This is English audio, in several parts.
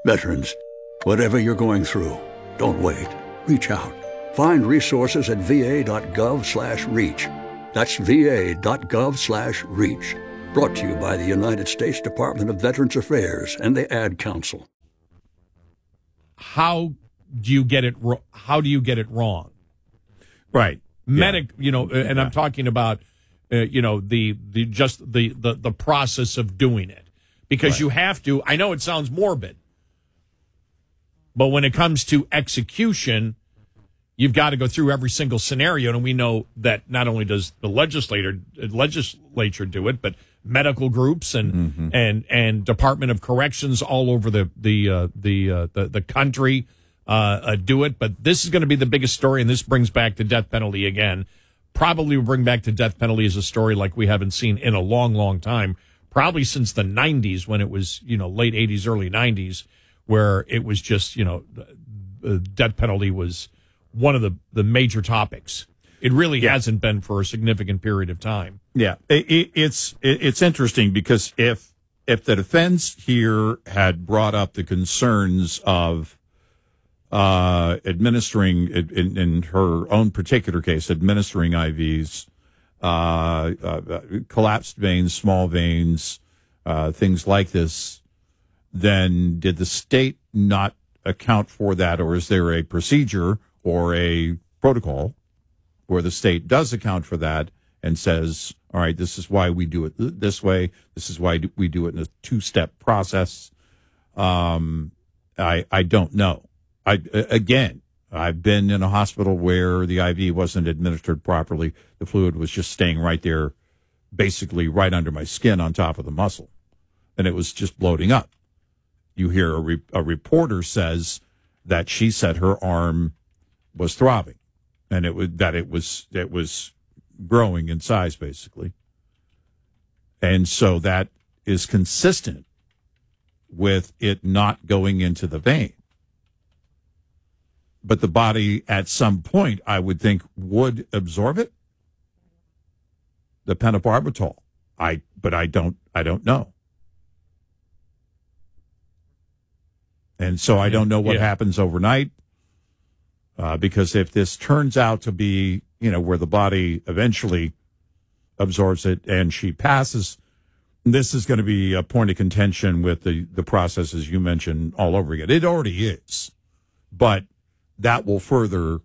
Veterans, whatever you're going through, don't wait. Reach out. Find resources at va.gov/reach. That's va.gov/reach. Brought to you by the United States Department of Veterans Affairs and the Ad Council. How do you get it? How do you get it wrong? Right. And I'm talking about, the process of doing it, because you have to. I know it sounds morbid, but when it comes to execution, you've got to go through every single scenario, and we know that not only does the legislature do it, but medical groups and Department of Corrections all over the country do it. But this is going to be the biggest story, and this brings back the death penalty again. Probably will bring back the death penalty as a story like we haven't seen in a long, long time. Probably since the 90s, when it was, late 80s, early 90s, where it was just, the death penalty was one of the major topics. It really hasn't been for a significant period of time. Yeah, it's interesting because if the defense here had brought up the concerns of administering, in her own particular case, administering IVs, collapsed veins, small veins, things like this, then did the state not account for that, or is there a procedure or a protocol where the state does account for that and says, all right, this is why we do it this way, this is why we do it in a two-step process? I don't know. I've been in a hospital where the IV wasn't administered properly. The fluid was just staying right there, basically right under my skin on top of the muscle, and it was just bloating up. You hear a reporter says that she said her arm was throbbing, and it was growing in size, basically. And so that is consistent with it not going into the vein. But the body, at some point, I would think, would absorb it. The pentobarbital. But I don't know. And so I don't know what happens overnight. Because if this turns out to be, where the body eventually absorbs it and she passes, this is going to be a point of contention with the processes you mentioned all over again. It already is. But that will further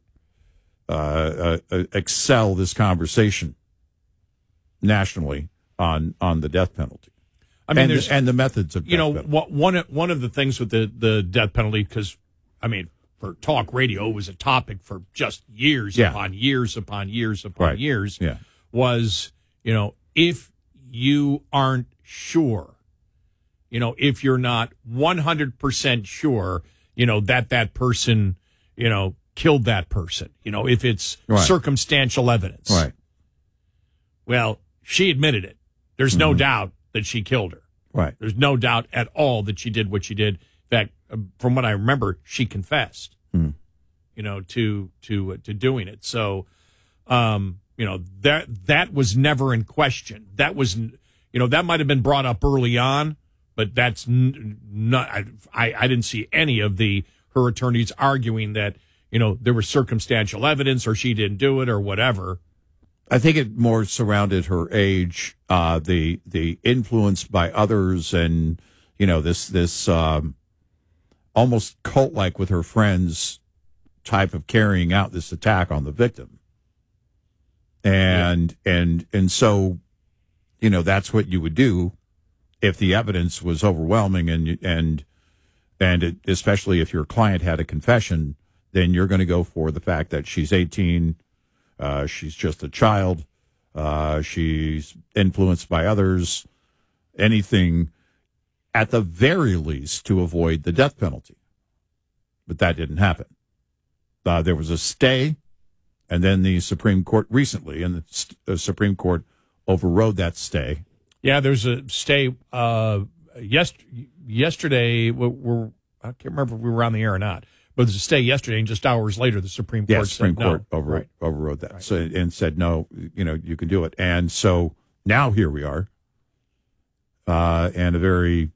excel this conversation nationally on the death penalty. I mean, and the methods of death penalty. One of the things with the death penalty, because, for talk radio, it was a topic for just years upon years upon years upon years, was, if you aren't sure, if you're not 100% sure, that person, killed that person, if it's circumstantial evidence. Right. Well, she admitted it. There's no doubt that she killed her. Right. There's no doubt at all that she did what she did. In fact, from what I remember, she confessed, to doing it. So, that was never in question. That was, that might have been brought up early on, but that's not. I didn't see any of her attorneys arguing that there was circumstantial evidence or she didn't do it or whatever. I think it more surrounded her age, the influence by others, and this almost cult-like with her friends type of carrying out this attack on the victim, and so that's what you would do if the evidence was overwhelming, and especially if your client had a confession, then you're going to go for the fact that she's 18. She's just a child. She's influenced by others. Anything, at the very least, to avoid the death penalty. But that didn't happen. There was a stay, and then the Supreme Court recently, and the Supreme Court overrode that stay. Yeah, there's a stay. Yesterday, I can't remember if we were on the air or not. But there's a stay yesterday, and just hours later, the Supreme Court said no. Overrode that, so, and said no. You can do it, and so now here we are, and a very